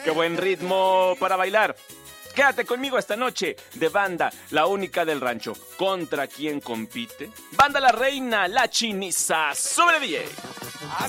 ¡Qué buen ritmo para bailar! Quédate conmigo esta noche de Banda, la única del rancho. ¿Contra quién compite? Banda La Reina, La Chiniza. ¡Súbele, DJ!